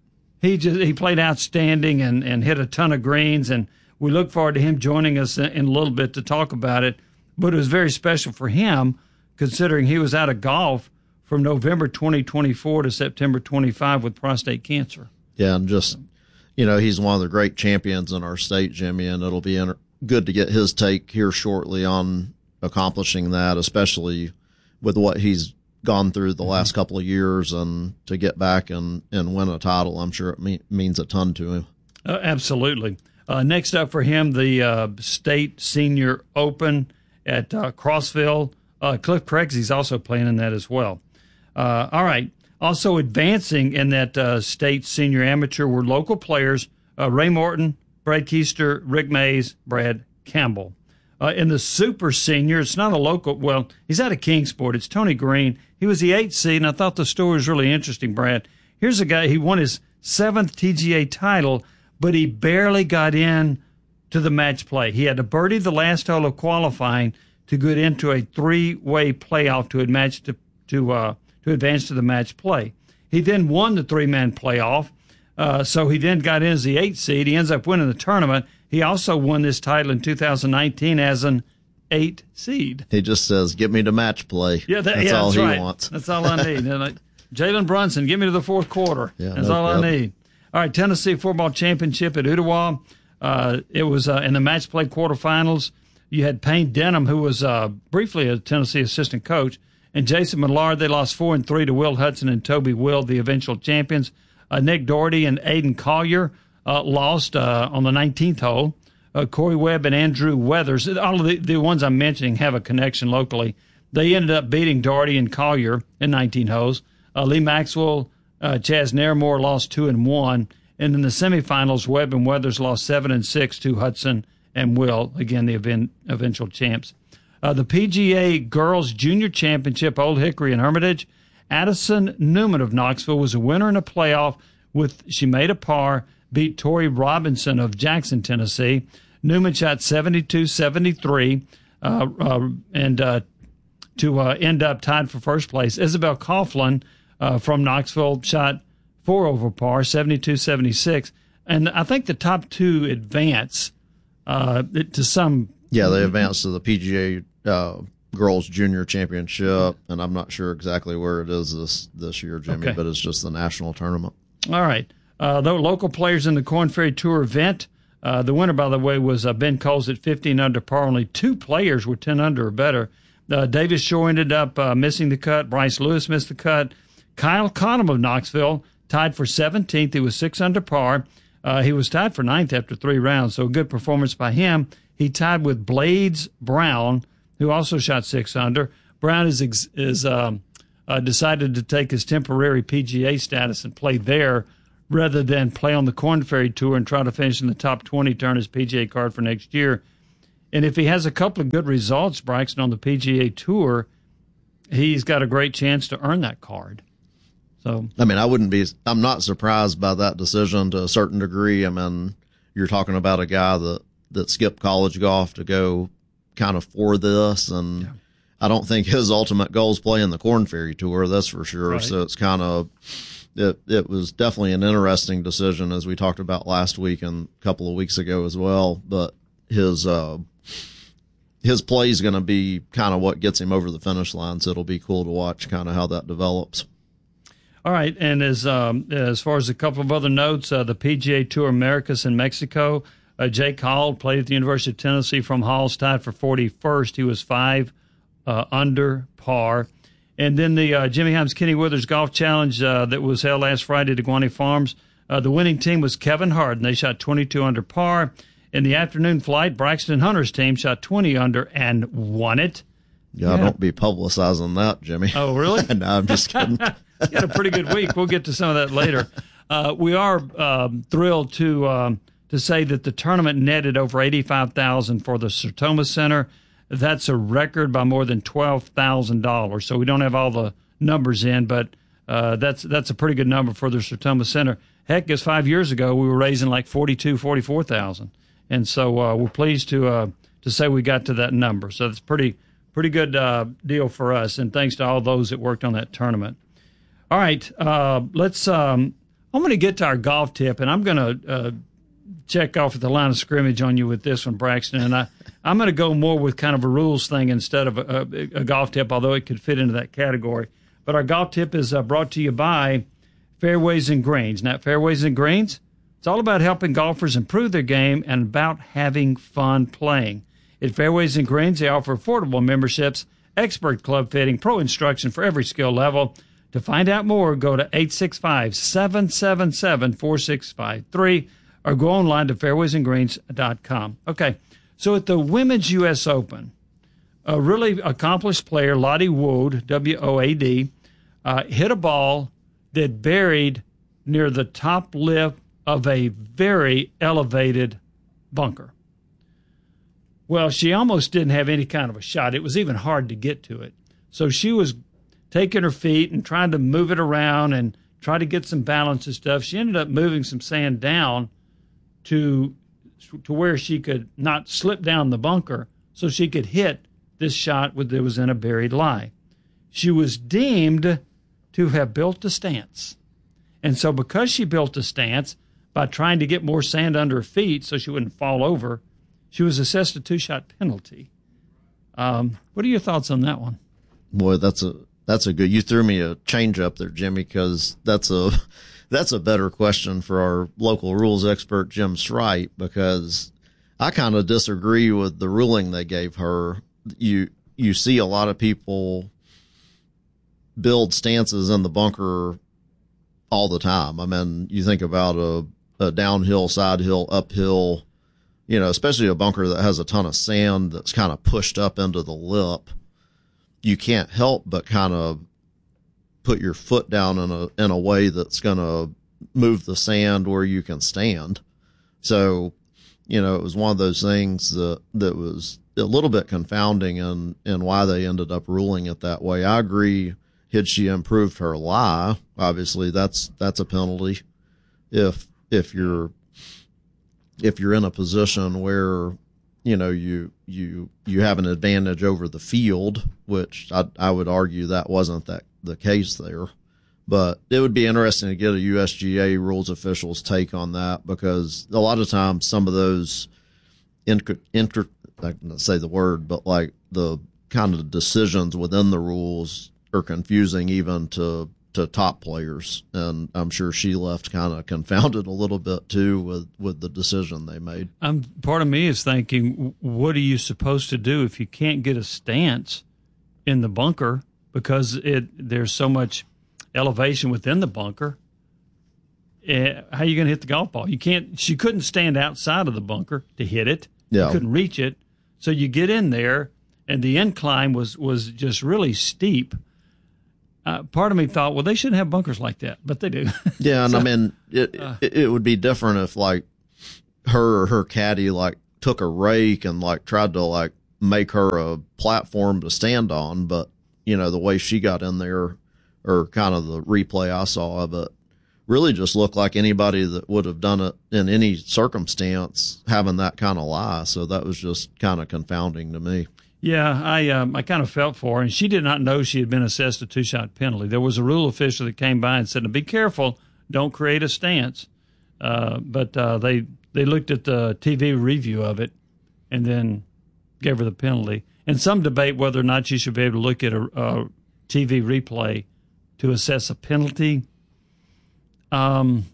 He just he played outstanding and, and hit a ton of greens, and we look forward to him joining us in a little bit to talk about it. But it was very special for him, considering he was out of golf from November twenty twenty-four to September twenty-five with prostate cancer. Yeah, and just, you know, he's one of the great champions in our state, Jimmy, and it'll be inter- good to get his take here shortly on accomplishing that, especially with what he's gone through the last couple of years, and to get back and, and win a title, I'm sure it me- means a ton to him. Uh, absolutely. Uh, next up for him, the uh, State Senior Open at uh, Crossville. Uh, Cliff Craigsy's also playing in that as well. Uh, all right. Also advancing in that uh, State Senior Amateur were local players, uh, Ray Morton, Brad Keister, Rick Mays, Brad Campbell. Uh, in the Super Senior, it's not a local, well, he's out of Kingsport. It's Tony Green. He was the eighth seed, and I thought the story was really interesting, Brad. Here's a guy, he won his seventh T G A title, but he barely got in to the match play. He had to birdie the last hole of qualifying to get into a three-way playoff to advance to to, uh, to advance to the match play. He then won the three-man playoff, uh, so he then got in as the eighth seed. He ends up winning the tournament. He also won this title in two thousand nineteen as an eight seed. He just says, "Get me to match play." Yeah, that, that's yeah, all that's he right. wants. That's all I need. Like, Jalen Brunson, get me to the fourth quarter. Yeah, that's no, all yep. I need. All right, Tennessee Football Championship at Ottawa. Uh, it was uh, in the match play quarterfinals. You had Payne Denham, who was uh, briefly a Tennessee assistant coach, and Jason Millard. They lost four and three to Will Hudson and Toby Will, the eventual champions. Uh, Nick Doherty and Aiden Collier uh, lost uh, on the nineteenth hole. Uh, Corey Webb and Andrew Weathers, all of the, the ones I'm mentioning have a connection locally. They ended up beating Doherty and Collier in nineteen holes. Uh, Lee Maxwell, uh, Chaz Nairmore lost two and one. And in the semifinals, Webb and Weathers lost seven and six to Hudson and Will, again, the event, eventual champs. Uh, the P G A Girls Junior Championship, Old Hickory and Hermitage. Addison Newman of Knoxville was a winner in a playoff with, she made a par, beat Tori Robinson of Jackson, Tennessee. Newman shot seventy-two seventy-three uh, uh, and uh, to uh, end up tied for first place. Isabel Coughlin uh, from Knoxville shot four over par, seventy-two seventy-six. And I think the top two advance uh, to some. Yeah, they advanced to the P G A uh, Girls Junior Championship, and I'm not sure exactly where it is this, this year, Jimmy, Okay. but it's just the national tournament. All right. Uh, the local players in the Korn Ferry Tour event. Uh, the winner, by the way, was uh, Ben Coles at fifteen under par. Only two players were ten under or better. Uh, Davis Shore ended up uh, missing the cut. Bryce Lewis missed the cut. Kyle Cottom of Knoxville tied for seventeenth. He was six under par. Uh, he was tied for ninth after three rounds, so a good performance by him. He tied with Blades Brown, who also shot six under. Brown is ex- is um, uh, decided to take his temporary P G A status and play there rather than play on the Korn Ferry Tour and try to finish in the top twenty to earn his P G A card for next year. And if he has a couple of good results, Braxton, on the P G A Tour, he's got a great chance to earn that card. So, I mean, I wouldn't be, I'm not surprised by that decision to a certain degree. I mean, you're talking about a guy that, that skipped college golf to go kind of for this. And yeah. I don't think his ultimate goal is playing the Korn Ferry Tour. That's for sure. Right. So it's kind of, it, it was definitely an interesting decision, as we talked about last week and a couple of weeks ago as well. But his, uh, his play is going to be kind of what gets him over the finish line. So it'll be cool to watch kind of how that develops. All right, and as um, as far as a couple of other notes, uh, the P G A Tour Americas in Mexico, uh, Jake Hall played at the University of Tennessee from Hall's tied for forty-first. He was five uh, under par. And then the uh, Jimmy Himes Kenny Withers Golf Challenge uh, that was held last Friday at Iguani Farms, uh, the winning team was Kevin Harden. They shot twenty-two under par. In the afternoon flight, Braxton Hunter's team shot twenty under and won it. Yeah, yeah. Don't be publicizing that, Jimmy. Oh, really? No, I'm just kidding. He had a pretty good week. We'll get to some of that later. Uh, we are um, thrilled to um, to say that the tournament netted over eighty-five thousand dollars for the Sertoma Center. That's a record by more than twelve thousand dollars. So we don't have all the numbers in, but uh, that's that's a pretty good number for the Sertoma Center. Heck, just five years ago, we were raising like forty-two, forty-four thousand, and so uh, we're pleased to uh, to say we got to that number. So that's pretty pretty good uh, deal for us, and thanks to all those that worked on that tournament. All right, uh, let's. Um, I'm going to get to our golf tip, and I'm going to uh, check off at the line of scrimmage on you with this one, Braxton. And I, I'm going to go more with kind of a rules thing instead of a, a, a golf tip, although it could fit into that category. But our golf tip is uh, brought to you by Fairways and Greens. Now, Fairways and Greens, it's all about helping golfers improve their game and about having fun playing. At Fairways and Greens, they offer affordable memberships, expert club fitting, pro instruction for every skill level. To find out more, go to eight six five, seven seven seven, four six five three or go online to fairways and greens dot com. Okay, so at the Women's U S Open, a really accomplished player, Lottie Wood, W O A D, uh, hit a ball that buried near the top lip of a very elevated bunker. Well, she almost didn't have any kind of a shot. It was even hard to get to it. So she was taking her feet and trying to move it around and try to get some balance and stuff. She ended up moving some sand down to to where she could not slip down the bunker so she could hit this shot that was in a buried lie. She was deemed to have built a stance. And so because she built a stance by trying to get more sand under her feet so she wouldn't fall over, she was assessed a two-shot penalty. Um, what are your thoughts on that one? Boy, that's a That's a good. You threw me a change up there, Jimmy, because that's a that's a better question for our local rules expert, Jim Strite, because I kind of disagree with the ruling they gave her. You you see a lot of people build stances in the bunker all the time. I mean, you think about a, a downhill, side hill, uphill, you know, especially a bunker that has a ton of sand that's kind of pushed up into the lip. You can't help but kind of put your foot down in a in a way that's going to move the sand where you can stand. So, you know, it was one of those things that, that was a little bit confounding in, in why they ended up ruling it that way. I agree. Had she improved her lie, obviously that's that's a penalty. If if you're if you're in a position where, you know, you, you, you have an advantage over the field, which I, I would argue that wasn't that the case there, but it would be interesting to get a U S G A rules official's take on that, because a lot of times some of those inter, inter I can't say the word, but like the kind of decisions within the rules are confusing even to, to top players. And I'm sure she left kind of confounded a little bit too with, with the decision they made. Um, part of me is thinking, what are you supposed to do if you can't get a stance in the bunker because it there's so much elevation within the bunker? uh, how are you going to hit the golf ball? You can't. She couldn't stand outside of the bunker to hit it. Yeah. You couldn't reach it. So you get in there, and the incline was was just really steep. Uh, part of me thought, well, they shouldn't have bunkers like that, but they do. Yeah, and so, I mean, it, uh, it it would be different if like her or her caddy like took a rake and like tried to like make her a platform to stand on, but you know the way she got in there, or kind of the replay I saw of it, really just looked like anybody that would have done it in any circumstance having that kind of lie. So that was just kind of confounding to me. Yeah, I um, I kind of felt for her, and she did not know she had been assessed a two-shot penalty. There was a rule official that came by and said, "Be careful, don't create a stance." Uh, but uh, they they looked at the T V review of it and then gave her the penalty. And some debate whether or not you should be able to look at a, a T V replay to assess a penalty. Um,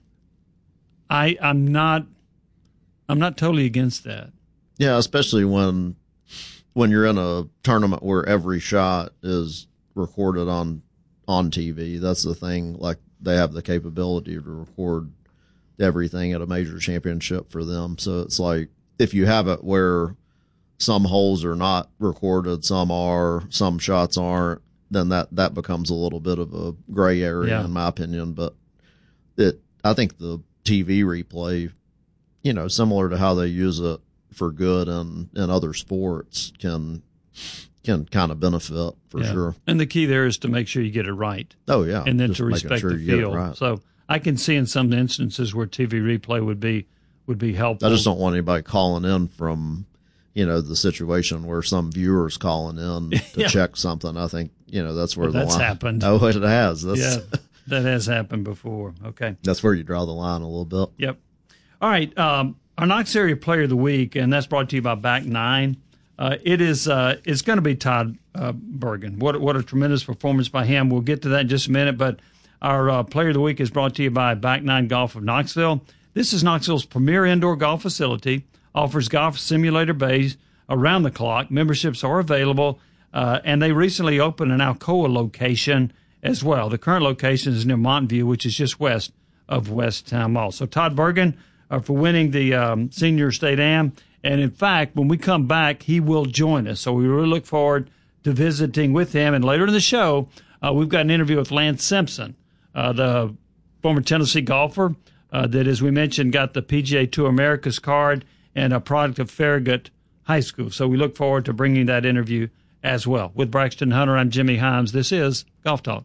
I I'm not I'm not totally against that. Yeah, especially when. when you're in a tournament where every shot is recorded on on T V. That's the thing. Like, they have the capability to record everything at a major championship for them. So it's like, if you have it where some holes are not recorded, some are, some shots aren't, then that, that becomes a little bit of a gray area, yeah. in my opinion. But it, I think the T V replay, you know, similar to how they use it for good and in other sports, can can kind of benefit for yeah. sure. And the key there is to make sure you get it right. Oh yeah, and then Just to respect sure the you field. Right. So I can see in some instances where T V replay would be would be helpful. I just don't want anybody calling in from, you know, the situation where some viewer's calling in to yeah. check something. I think, you know, that's where well, the that's line. happened. Oh, it has. That's, yeah, that has happened before. Okay, that's where you draw the line a little bit. Yep. All right. Um, Our Knox Area Player of the Week, and that's brought to you by Back Nine. Uh, it is uh, it's going to be Todd uh, Bergen. What what a tremendous performance by him. We'll get to that in just a minute. But our uh, Player of the Week is brought to you by Back Nine Golf of Knoxville. This is Knoxville's premier indoor golf facility. Offers golf simulator bays around the clock. Memberships are available, uh, and they recently opened an Alcoa location as well. The current location is near Montview, which is just west of West Town Mall. So Todd Bergen, Uh, for winning the um, Senior State Am. And, in fact, when we come back, he will join us. So we really look forward to visiting with him. And later in the show, uh, we've got an interview with Lance Simpson, uh, the former Tennessee golfer uh, that, as we mentioned, got the P G A Tour America's card and a product of Farragut High School. So we look forward to bringing that interview as well. With Braxton Hunter, I'm Jimmy Himes. This is Golf Talk.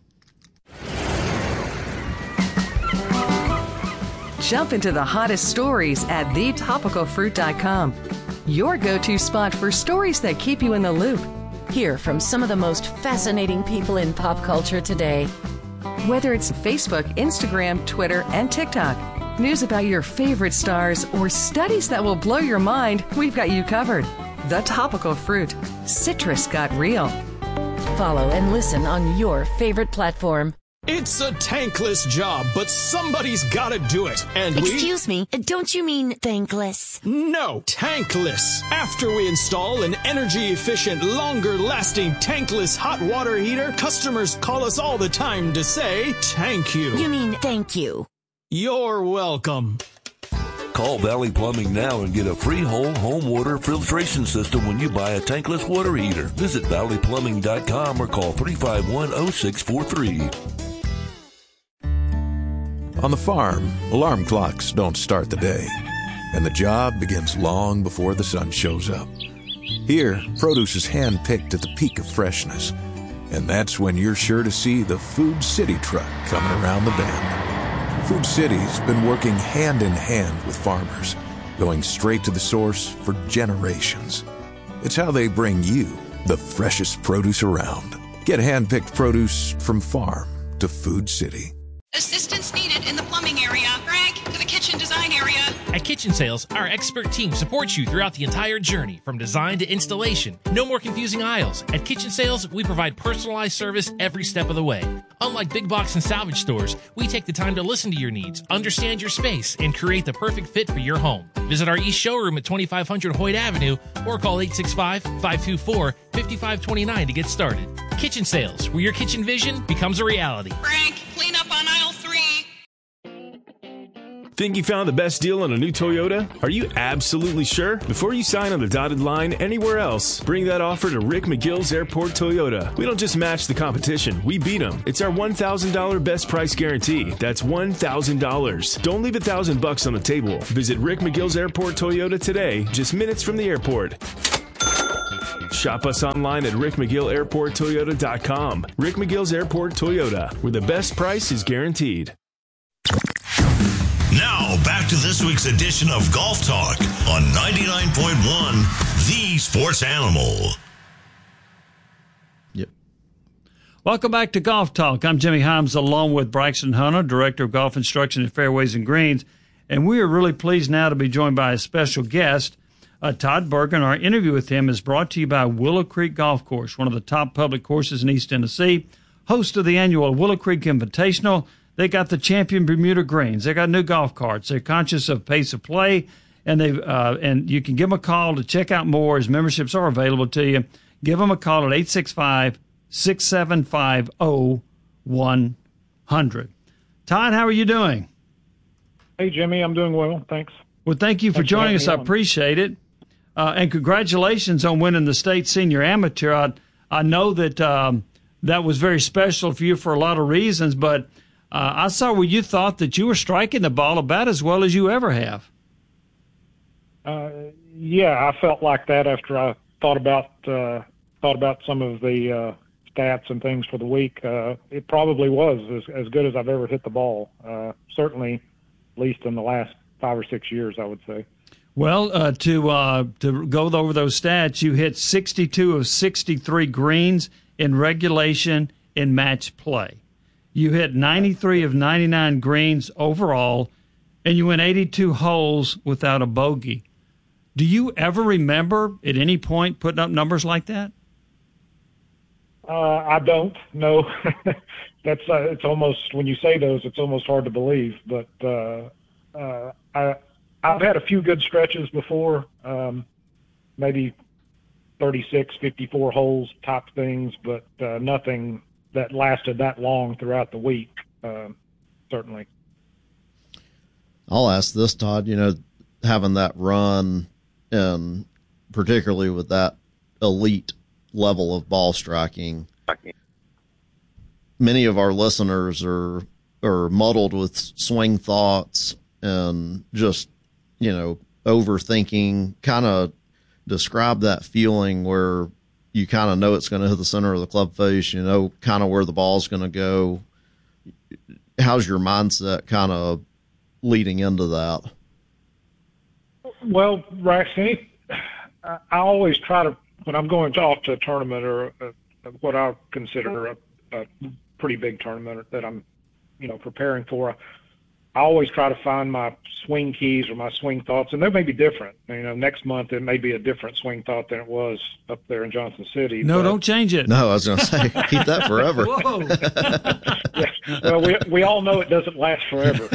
Jump into the hottest stories at the topical fruit dot com. Your go-to spot for stories that keep you in the loop. Hear from some of the most fascinating people in pop culture today. Whether it's Facebook, Instagram, Twitter, and TikTok, news about your favorite stars, or studies that will blow your mind, we've got you covered. The Topical Fruit. Citrus got real. Follow and listen on your favorite platform. It's a tankless job, but somebody's gotta do it. And we... Excuse me, don't you mean thankless? No, tankless. After we install an energy-efficient, longer-lasting tankless hot water heater, customers call us all the time to say, thank you. You mean thank you. You're welcome. Call Valley Plumbing now and get a free whole home water filtration system when you buy a tankless water heater. Visit valley plumbing dot com or call three five one, oh six four three. On the farm, alarm clocks don't start the day, and the job begins long before the sun shows up. Here, produce is hand-picked at the peak of freshness, and that's when you're sure to see the Food City truck coming around the bend. Food City's been working hand-in-hand with farmers, going straight to the source for generations. It's how they bring you the freshest produce around. Get hand-picked produce from farm to Food City. Assistance needed in the plumbing area. Greg, to the kitchen design area. At Kitchen Sales, our expert team supports you throughout the entire journey, from design to installation. No more confusing aisles. At Kitchen Sales, we provide personalized service every step of the way. Unlike big box and salvage stores, we take the time to listen to your needs, understand your space, and create the perfect fit for your home. Visit our East showroom at twenty-five hundred Hoyt Avenue or call eight six five, five two four, five five two nine to get started. Kitchen Sales, where your kitchen vision becomes a reality. Frank, clean up on aisle three. Think you found the best deal on a new Toyota? Are you absolutely sure? Before you sign on the dotted line anywhere else, bring that offer to Rick McGill's Airport Toyota. We don't just match the competition, we beat them. It's our one thousand dollars best price guarantee. That's one thousand dollars. Don't leave a thousand bucks on the table. Visit Rick McGill's Airport Toyota today, just minutes from the airport. Shop us online at rick mcgill airport toyota dot com. Rick McGill's Airport Toyota, where the best price is guaranteed. Now, back to this week's edition of Golf Talk on ninety-nine point one, The Sports Animal. Yep. Welcome back to Golf Talk. I'm Jimmy Himes, along with Braxton Hunter, Director of Golf Instruction at Fairways and Greens. And we are really pleased now to be joined by a special guest, uh, Todd Bergen. Our interview with him is brought to you by Willow Creek Golf Course, one of the top public courses in East Tennessee, host of the annual Willow Creek Invitational. They got the champion Bermuda greens. They got new golf carts. They're conscious of pace of play, and they uh, and you can give them a call to check out more. As memberships are available to you, give them a call at eight six five, six seven five, zero one zero zero. Todd, how are you doing? Hey, Jimmy, I'm doing well. Thanks. Well, thank you for Thanks joining for us. I on. appreciate it. Uh, and congratulations on winning the state senior amateur. I, I know that um, that was very special for you for a lot of reasons, but Uh, I saw where you thought that you were striking the ball about as well as you ever have. Uh, yeah, I felt like that after I thought about uh, thought about some of the uh, stats and things for the week. Uh, it probably was as, as good as I've ever hit the ball. Uh, certainly, at least in the last five or six years, I would say. Well, uh, to uh, to go over those stats, you hit sixty-two of sixty-three greens in regulation in match play. You hit ninety-three of ninety-nine greens overall, and you went eighty-two holes without a bogey. Do you ever remember at any point putting up numbers like that? Uh, I don't. No, that's uh, it's almost when you say those, it's almost hard to believe. But uh, uh, I I've had a few good stretches before, um, maybe thirty-six, fifty-four holes type things, but uh, nothing that lasted that long throughout the week, uh, certainly. I'll ask this, Todd, you know, having that run, and particularly with that elite level of ball striking, many of our listeners are, are muddled with swing thoughts and just, you know, overthinking. Kind of describe that feeling where you kind of know it's going to hit the center of the club face, you know, kind of where the ball's going to go. How's your mindset kind of leading into that? Well, Rex, any, I always try to, when I'm going off to a tournament or a, what I consider a, a pretty big tournament that I'm, you know, preparing for, I always try to find my swing keys or my swing thoughts, and they may be different. You know, next month it may be a different swing thought than it was up there in Johnson City. No, but, don't change it. No, I was going to say, keep that forever. Whoa. Yeah, well, we we all know it doesn't last forever.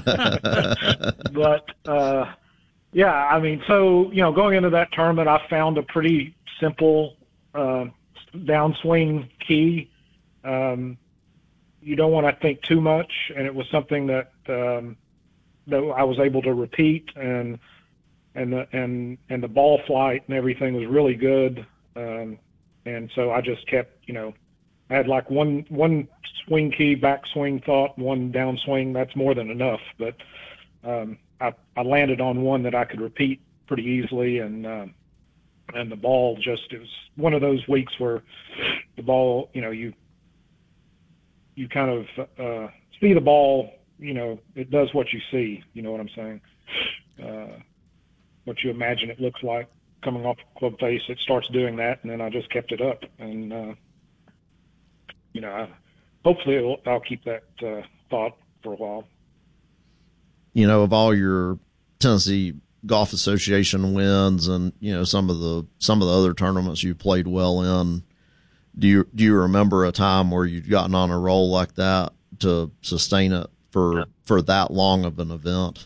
But, uh, yeah, I mean, so, you know, going into that tournament, I found a pretty simple uh, downswing key. Um You don't want to think too much, and it was something that um, that I was able to repeat, and and the and and the ball flight and everything was really good, um, and so I just kept, you know, I had like one one swing key, back swing thought, one downswing. That's more than enough, but um, I I landed on one that I could repeat pretty easily, and um, and the ball just, it was one of those weeks where the ball, you know, you. you kind of uh, see the ball, you know, it does what you see, you know what I'm saying? Uh, what you imagine it looks like coming off the club face, it starts doing that, and then I just kept it up. And, uh, you know, I, hopefully it'll, I'll keep that uh, thought for a while. You know, of all your Tennessee Golf Association wins and, you know, some of the some of the other tournaments you played well in, Do you do you remember a time where you'd gotten on a roll like that to sustain it for for that long of an event?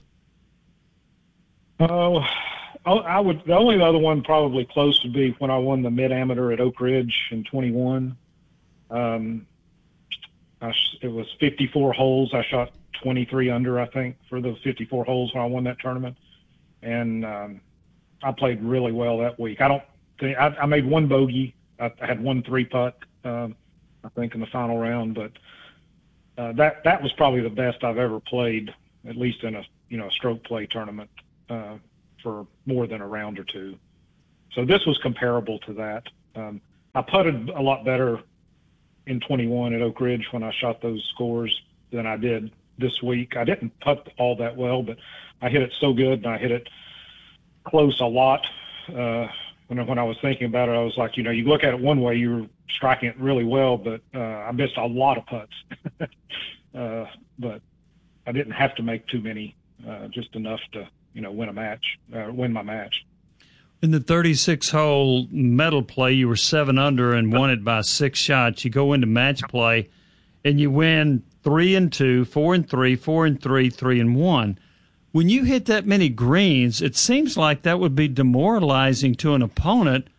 Oh, uh, I would. The only other one probably close would be when I won the Mid Amateur at Oak Ridge in twenty-one. Um, I, it was fifty-four holes. I shot twenty-three under, I think, for those fifty-four holes when I won that tournament. And um, I played really well that week. I don't think I, I made one bogey. I, I had one three putt, um, I think, in the final round. But uh, that that was probably the best I've ever played, at least in a you know a stroke play tournament, uh, for more than a round or two. So this was comparable to that. Um, I putted a lot better in twenty-one at Oak Ridge when I shot those scores than I did this week. I didn't putt all that well, but I hit it so good, and I hit it close a lot. Uh, when, when I was thinking about it, I was like, you know, you look at it one way, you're striking it really well, but uh, I missed a lot of putts. uh, but I didn't have to make too many, uh, just enough to, you know, win a match, uh, win my match. In the thirty-six hole medal play, you were seven under and won it by six shots. You go into match play, and you win three and two, four and three, four and three, three and one. When you hit that many greens, it seems like that would be demoralizing to an opponent